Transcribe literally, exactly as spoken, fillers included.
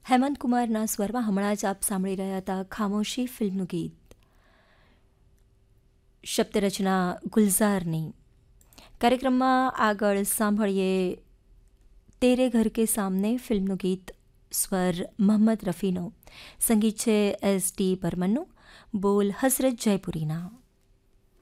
હેમંત કુમારના સ્વરમાં હમણાં જ આપ સાંભળી રહ્યા હતા ખામોશી ફિલ્મનું ગીત. શબ્દરચના ગુલઝારની. કાર્યક્રમમાં આગળ સાંભળીએ તેરે ઘર કે સામને ફિલ્મનું ગીત. સ્વર મોહમ્મદ રફીનો, સંગીત છે એસ ટી બર્મનનું, બોલ હસરત જયપુરીના.